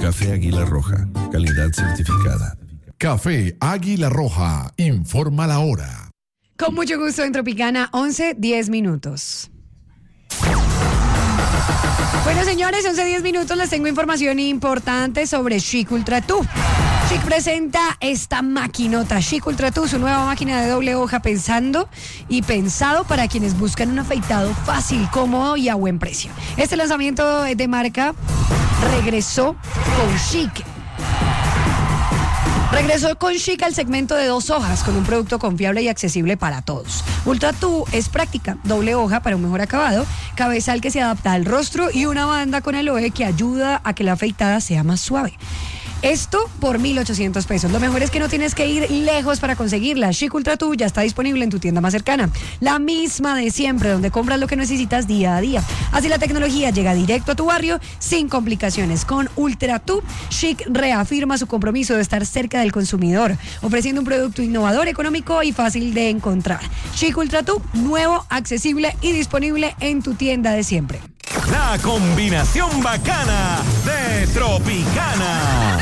Café Águila Roja, calidad certificada. Café Águila Roja, informa la hora. Con mucho gusto en Tropicana, 11:10. Bueno, señores, 11:10, les tengo información importante sobre Chic Ultra 2. Chic presenta esta maquinota, Chic Ultra 2, su nueva máquina de doble hoja pensado para quienes buscan un afeitado fácil, cómodo y a buen precio. Este lanzamiento de marca regresó con Chic al segmento de 2 hojas, con un producto confiable y accesible para todos. Ultra 2 es práctica, doble hoja para un mejor acabado, cabezal que se adapta al rostro y una banda con aloe que ayuda a que la afeitada sea más suave. Esto por $1,800. Lo mejor es que no tienes que ir lejos para conseguirla. Chic Ultra 2 ya está disponible en tu tienda más cercana. La misma de siempre, donde compras lo que necesitas día a día. Así la tecnología llega directo a tu barrio sin complicaciones. Con Ultra 2, Chic reafirma su compromiso de estar cerca del consumidor, ofreciendo un producto innovador, económico y fácil de encontrar. Chic Ultra 2, nuevo, accesible y disponible en tu tienda de siempre. La combinación bacana de Tropicana.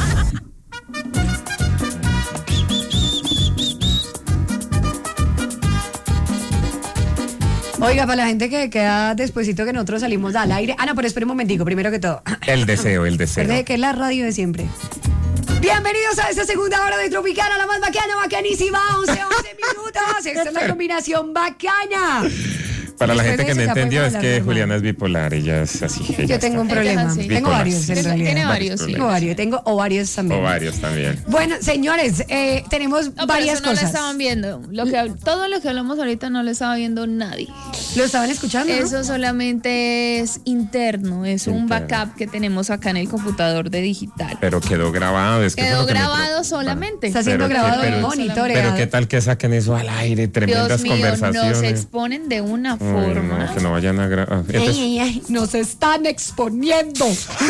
Oiga, para la gente que queda despuesito que nosotros salimos al aire. No, pero espera un momentico, primero que todo. El deseo. Recuerde que es la radio de siempre. Bienvenidos a esta segunda hora de Tropicana, la más bacana, bacanísima, 11 minutos. Esta es la combinación bacana. Para la gente que no entendió, es que normal. Juliana es bipolar, ella es así. Yo tengo un problema. Sí. Tengo varios, en realidad. Tiene varios, sí. Tengo ovarios también. Ovarios también. Bueno, señores, tenemos varias eso no cosas. lo estaban viendo. Todo lo que hablamos ahorita no lo estaba viendo nadie. ¿Lo estaban escuchando? Eso ¿no? solamente es interno, es un Interno. backup que tenemos acá en el computador de digital. Pero quedó grabado. Es que Quedó fue lo que me grabado solamente. Está siendo Pero grabado qué- en pero- monitoreado. Pero qué tal que saquen eso al aire, tremendas Dios mío, conversaciones. nos exponen de una Uy, forma. no, que no vayan a grabar. Nos están exponiendo.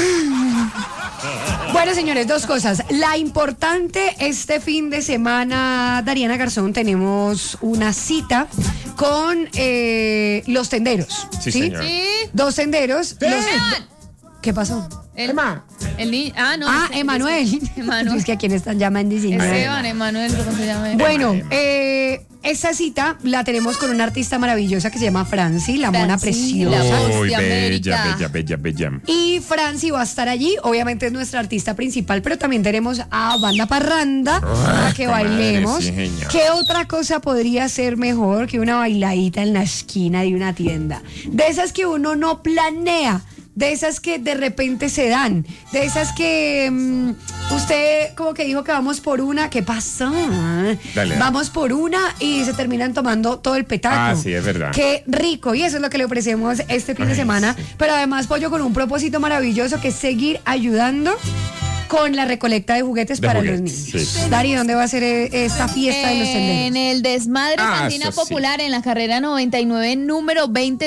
Bueno, señores, 2 cosas. La importante, este fin de semana, Dariana Garzón, tenemos una cita con los tenderos. Sí, señor. Sí. 2 tenderos. Esteban. ¿Qué pasó? El niño. No. Emanuel. Emanuel. Es que a quién están llamando. Esteban, Emanuel, ¿cómo se llama? Bueno, esta cita la tenemos con una artista maravillosa que se llama Franci, la mona Franci, preciosa. la voz Uy, de América. bella. Y Franci va a estar allí, obviamente es nuestra artista principal, pero también tenemos a Banda Parranda para que comadre, bailemos. sí, señor. ¿Qué otra cosa podría ser mejor que una bailadita en la esquina de una tienda? De esas que uno no planea, de esas que de repente se dan, de esas que usted como que dijo que vamos por una, ¿qué pasó? Dale. Vamos por una y se terminan tomando todo el petaco. Ah, sí, es verdad. Qué rico, y eso es lo que le ofrecemos este fin de semana, pero además, Pollo, con un propósito maravilloso que es seguir ayudando con la recolecta de juguetes De para juguetes, los niños. sí. Dari, ¿dónde va a ser esta fiesta de los tenderos? En el Desmadre Cantina eso sí. Popular, en la carrera 99, número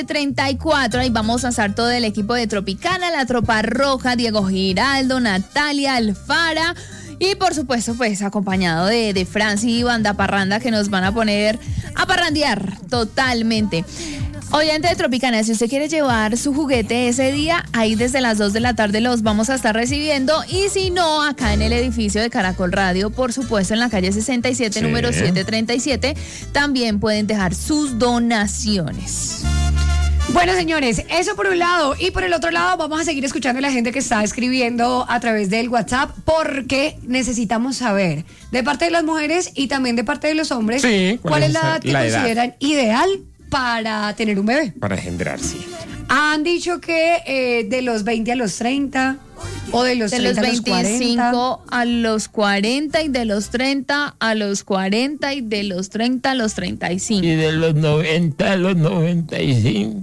2034. Ahí vamos a estar todo el equipo de Tropicana, la Tropa Roja, Diego Giraldo, Natalia Alfara. Y por supuesto, pues acompañado de Franci y Banda Parranda, que nos van a poner a parrandear totalmente. Oyente de Tropicana, si usted quiere llevar su juguete ese día, ahí desde las 2 de la tarde los vamos a estar recibiendo. Y si no, acá en el edificio de Caracol Radio, por supuesto, en la calle 67, Sí. número 737, también pueden dejar sus donaciones. Bueno, señores, eso por un lado. Y por el otro lado, vamos a seguir escuchando a la gente que está escribiendo a través del WhatsApp, porque necesitamos saber, de parte de las mujeres y también de parte de los hombres, Sí, cuál es la edad que la edad consideran ideal para tener un bebé. para engendrar, sí. Han dicho que de los 20 a los 30 o de los De 30 los a los 25 a los 40 y de los 30 a los 40 y de los 30 a los 35. Y de los 90 a los 95.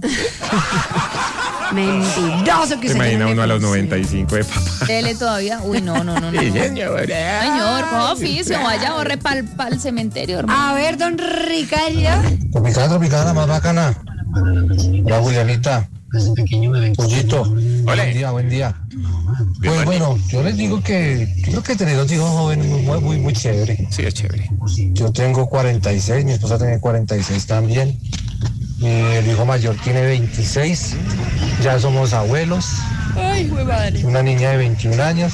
Mentiroso que Se usted imagina tiene uno a los negocio. 95 de papá. Dele todavía. Uy, no. Sí, señora. Señor, coja oficio, vaya, borre pa'l cementerio, hermano. A ver, don Ricardo. Tropicana, más bacana. Hola, Julianita. Pollito. Hola. Buen día. Pues bueno, yo les digo que yo creo que tener 2 hijos jóvenes es muy chévere. Sí, es chévere. Yo tengo 46, mi esposa tiene 46 también. El hijo mayor tiene 26. Ya somos abuelos. Ay, güey, madre. Una niña de 21 años.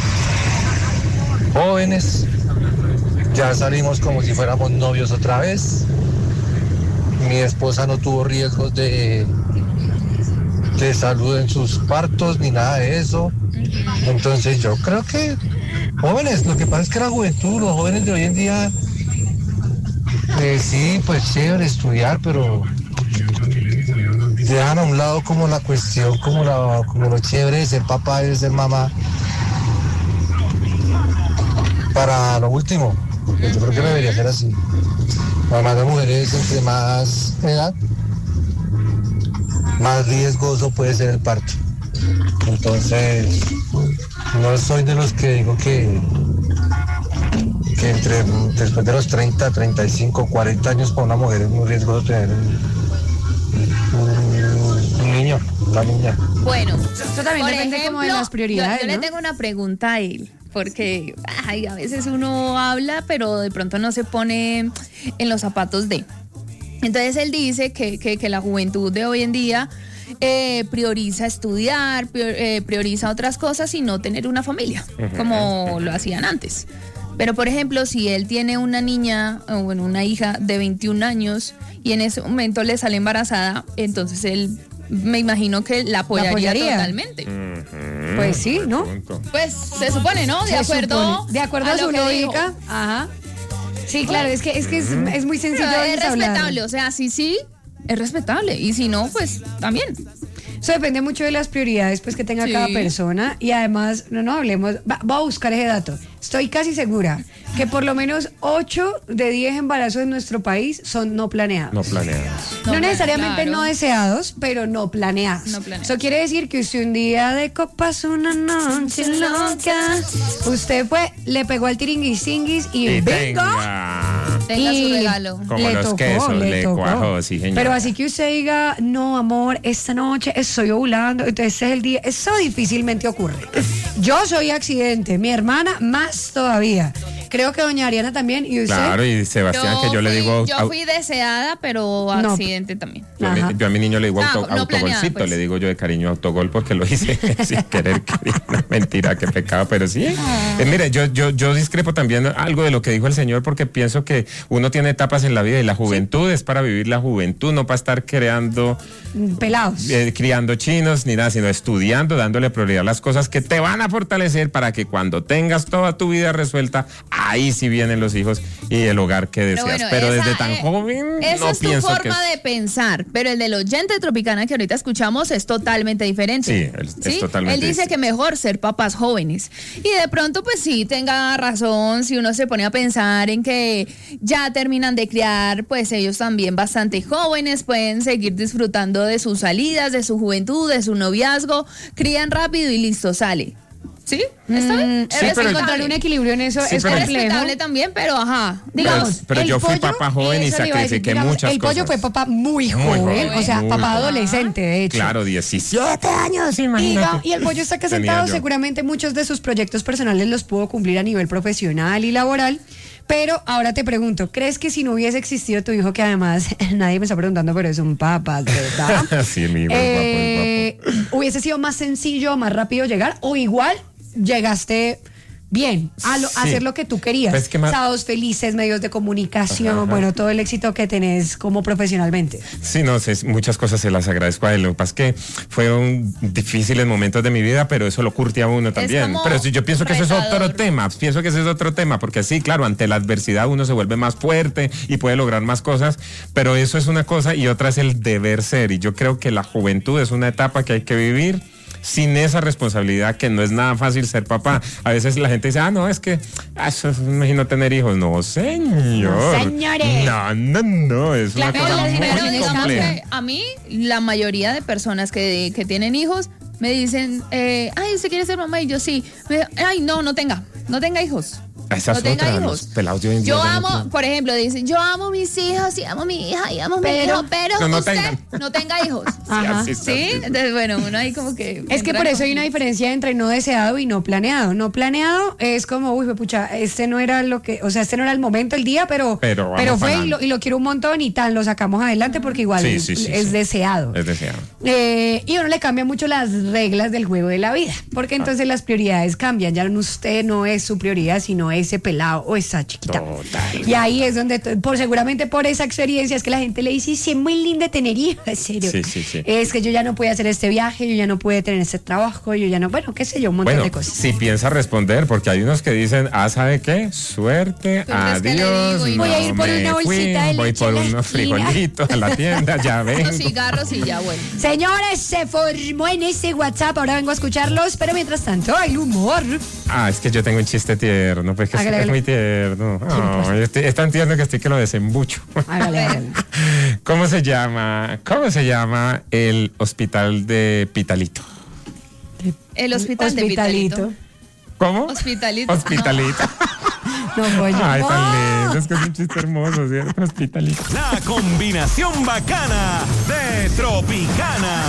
Jóvenes. Ya salimos como si fuéramos novios otra vez. Mi esposa no tuvo riesgos de salud en sus partos ni nada de eso. Entonces yo creo que jóvenes, lo que pasa es que la juventud, los jóvenes de hoy en día, sí, pues chévere estudiar, pero dejan a un lado como la cuestión, como lo chévere de ser papá y de ser mamá para lo último, porque yo creo que debería ser así. Además, las mujeres, entre más edad, más riesgoso puede ser el parto. Entonces, no soy de los que digo que después de los 30, 35, 40 años para una mujer es muy riesgoso tener un niño, una niña. Bueno, Eso también depende como de las prioridades, yo ¿no? le tengo una pregunta a él, porque a veces uno habla, pero de pronto no se pone en los zapatos de. Entonces él dice que la juventud de hoy en día prioriza estudiar, prioriza otras cosas y no tener una familia, como lo hacían antes. Pero, por ejemplo, si él tiene una niña, o bueno, una hija de 21 años y en ese momento le sale embarazada, entonces él, me imagino que la apoyaría totalmente. Pues sí, ¿no? Pues se supone, ¿no? De acuerdo a su lo que dijo. lógica. Ajá. Sí, claro, es que es muy sencillo. Pero es hablar. respetable, o sea, sí, es respetable. Y si no, pues también. Eso depende mucho de las prioridades pues que tenga cada persona y además, no hablemos, voy a buscar ese dato. Estoy casi segura que por lo menos 8 de 10 embarazos en nuestro país son no planeados. No planeados. No necesariamente claro. no deseados, pero no planeados. No planeados. Eso quiere decir que usted un día de copas, una noche loca, usted fue, le pegó al tiringuisinguis y bingo. Tenga Y su regalo. Como los quesos, le cuajó, sí, señor. Pero así que usted diga, no, amor, esta noche estoy ovulando, entonces este es el día, eso difícilmente ocurre. Yo soy accidente, mi hermana más todavía. Creo que doña Ariana también, y usted. Claro, y Sebastián, que yo le digo... Yo fui deseada, pero accidente también. Yo a mi niño le digo No autogolcito, planeada, pues. le digo yo de cariño autogol porque lo hice sin querer. Mentira, qué pecado, pero sí. Mire, yo discrepo también algo de lo que dijo el señor porque pienso que uno tiene etapas en la vida y la juventud es para vivir la juventud, no para estar creando... Pelados. Criando chinos ni nada, sino estudiando, dándole prioridad a las cosas que te van a fortalecer para que cuando tengas toda tu vida resuelta, ahí sí vienen los hijos y el hogar que deseas. Pero desde tan joven esa no es tu pienso forma de pensar, pero el del oyente de Tropicana que ahorita escuchamos es totalmente diferente. Sí, es totalmente Él dice distinto. que mejor ser papás jóvenes. Y de pronto, pues sí, tenga razón, si uno se pone a pensar en que ya terminan de criar, pues ellos también bastante jóvenes, pueden seguir disfrutando de sus salidas, de su juventud, de su noviazgo, crían rápido y listo, sale. ¿Sí? ¿Está bien? Sí, pero encontrar un equilibrio en eso es complejo. respetable también, pero ajá. Digamos, pero el yo fui pollo, papá joven y eso le iba a decir, sacrifiqué digamos, muchas el pollo cosas. fue papá muy joven, o sea, muy papá joven. adolescente, de hecho. Claro, 17 años, imagínate. Y el pollo está que Tenía sentado, yo. seguramente muchos de sus proyectos personales los pudo cumplir a nivel profesional y laboral. Pero ahora te pregunto, ¿crees que si no hubiese existido tu hijo, que además nadie me está preguntando, pero es un papá, ¿verdad? Sí, mi hijo es guapo. ¿Hubiese sido más sencillo, más rápido llegar? ¿O igual llegaste bien a hacer lo que tú querías? Pues que Sábados felices, medios de comunicación, bueno, todo el éxito que tenés como profesionalmente. Sí, no sé, muchas cosas se las agradezco a él. Lo que pasa es que fueron difíciles momentos de mi vida, pero eso lo curte a uno también. Pero sí, yo pienso que ese es otro tema. Pienso que ese es otro tema, porque sí, claro, ante la adversidad uno se vuelve más fuerte y puede lograr más cosas, pero eso es una cosa y otra es el deber ser. Y yo creo que la juventud es una etapa que hay que vivir sin esa responsabilidad, que no es nada fácil ser papá. A veces la gente dice, no, es que eso me imagino tener hijos. No, señor. No, señores. No, es una cosa muy Pero digamos compleja. que a mí, la mayoría de personas que tienen hijos me dicen, ay, ¿usted quiere ser mamá? Y yo sí. Ay, no tenga hijos. Esa es no tenga otra, hijos. los pelados de hoy en día Yo ya no amo, tienen. por ejemplo, dicen, yo amo mis hijos y amo mi hija y amo mi hijo, pero no usted tengan. no tenga hijos. Ajá. ¿Sí? Entonces, bueno, uno ahí como que... Es que por eso hay una diferencia entre no deseado y no planeado. No planeado es como, uy, pucha, este no era lo que, o sea, este no era el momento, el día, pero vamos fue para y lo quiero un montón y tal, lo sacamos adelante porque igual Sí, es deseado. Es deseado. Y uno le cambia mucho las reglas del juego de la vida, porque entonces las prioridades cambian. Ya usted no es su prioridad, sino ese pelado o esa chiquita. Total. Y ahí es donde, seguramente por esa experiencia es que la gente le dice, sí, es muy linda tener hijos, en serio. Sí. Es que yo ya no puedo hacer este viaje, yo ya no puedo tener este trabajo, yo ya no, bueno, qué sé yo, un montón de cosas. Si piensa responder, porque hay unos que dicen, ¿sabe qué? Suerte, Pero es que le adiós. digo, y voy a ir por me una bolsita fui, de voy leche por a la unos esquina. frijolitos a la tienda, ya vengo. Unos cigarros y ya, bueno. Señores, se formó en ese WhatsApp, ahora vengo a escucharlos, pero mientras tanto, el humor. Es que yo tengo un chiste tierno, pues que Hágale, es hágale. muy tierno. Es tan tierno que estoy que lo desembucho. Hágale. ¿Cómo se llama el hospital de Pitalito? El hospital de Pitalito. ¿Cómo? Hospitalito. Hospitalito. No, pollo. Ay, tan ¡Oh! lindo, es que es un chiste hermoso, ¿cierto? Hospitalito. La combinación bacana de Tropicana.